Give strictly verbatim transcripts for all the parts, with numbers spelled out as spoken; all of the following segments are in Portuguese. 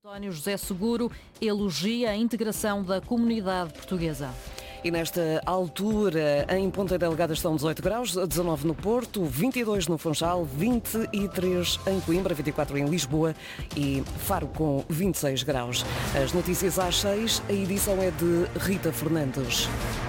António José Seguro elogia a integração da comunidade portuguesa. E nesta altura, em Ponta Delgada estão dezoito graus, dezanove no Porto, vinte e dois no Funchal, vinte e três em Coimbra, vinte e quatro em Lisboa e Faro com vinte e seis graus. As notícias às seis, a edição é de Rita Fernandes.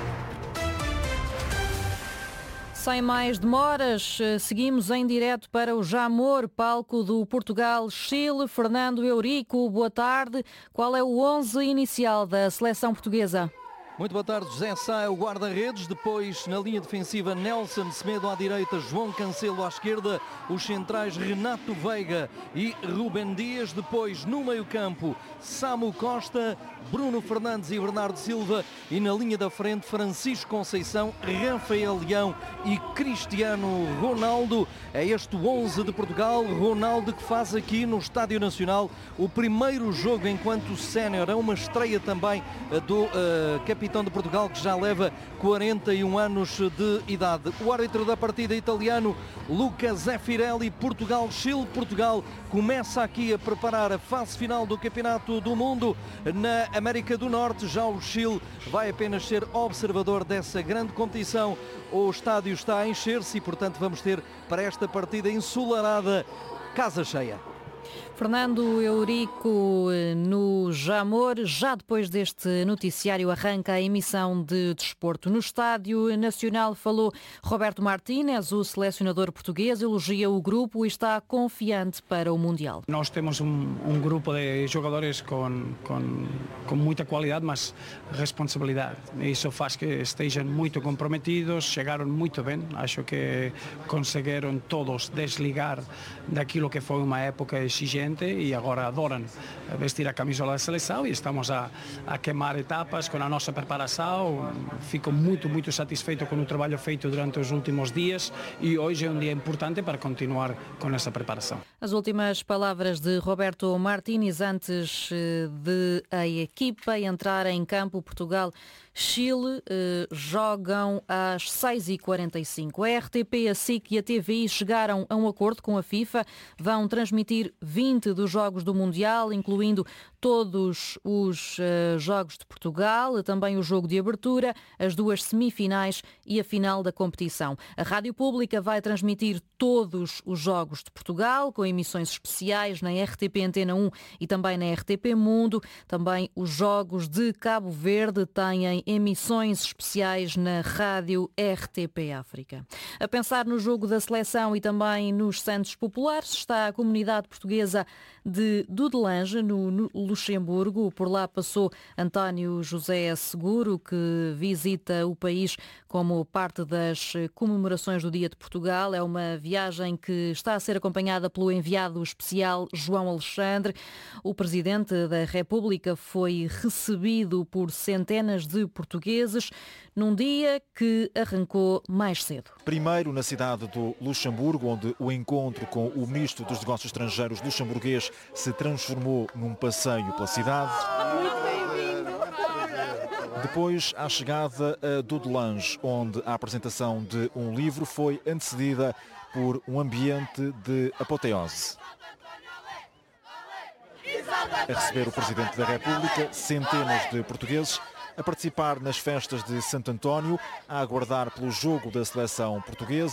Sem mais demoras, seguimos em direto para o Jamor, palco do Portugal-Chile. Fernando Eurico, boa tarde. Qual é o onze inicial da seleção portuguesa? Muito boa tarde, José Sá é o guarda-redes, depois na linha defensiva Nelson Semedo à direita, João Cancelo à esquerda, os centrais Renato Veiga e Rubem Dias, depois no meio-campo Samu Costa, Bruno Fernandes e Bernardo Silva e na linha da frente Francisco Conceição, Rafael Leão e Cristiano Ronaldo. É este o onze de Portugal, Ronaldo que faz aqui no Estádio Nacional o primeiro jogo enquanto sénior, é uma estreia também do uh, capitão de Portugal que já leva quarenta e um anos de idade. O árbitro da partida italiano Luca Zeffirelli. Portugal-Chile. Portugal começa aqui a preparar a fase final do Campeonato do Mundo na América do Norte. Já o Chile vai apenas ser observador dessa grande competição. O estádio está a encher-se e, portanto, vamos ter para esta partida ensolarada casa cheia. Fernando Eurico no Jamor. Já depois deste noticiário arranca a emissão de desporto. No Estádio Nacional falou Roberto Martínez, o selecionador português, elogia o grupo e está confiante para o Mundial. Nós temos um, um grupo de jogadores com, com, com muita qualidade, mas responsabilidade. Isso faz que estejam muito comprometidos, chegaram muito bem. Acho que conseguiram todos desligar daquilo que foi uma época exigente e agora adoram vestir a camisola da seleção e estamos a, a queimar etapas com a nossa preparação. Fico muito, muito satisfeito com o trabalho feito durante os últimos dias e hoje é um dia importante para continuar com essa preparação. As últimas palavras de Roberto Martínez antes de a equipa entrar em campo. Portugal-Chile eh, jogam às seis e quarenta e cinco. A R T P, a S I C e a T V I chegaram a um acordo com a FIFA. Vão transmitir vinte dos jogos do Mundial, incluindo todos os uh, jogos de Portugal, também o jogo de abertura, as duas semifinais e a final da competição. A Rádio Pública vai transmitir todos os jogos de Portugal, com emissões especiais na R T P Antena um e também na R T P Mundo. Também os jogos de Cabo Verde têm emissões especiais na Rádio R T P África. A pensar no jogo da seleção e também nos Santos Populares está a comunidade portuguesa de Dudelange, no, no Luxemburgo. Por lá passou António José Seguro, que visita o país como parte das comemorações do Dia de Portugal. É uma viagem que está a ser acompanhada pelo enviado especial João Alexandre. O Presidente da República foi recebido por centenas de portugueses num dia que arrancou mais cedo. Primeiro na cidade do Luxemburgo, onde o encontro com o Ministro dos Negócios Estrangeiros luxemburguês se transformou num passeio pela cidade. Depois, a chegada a Dudelange, onde a apresentação de um livro foi antecedida por um ambiente de apoteose. A receber o Presidente da República, centenas de portugueses a participar nas festas de Santo António, a aguardar pelo jogo da seleção portuguesa.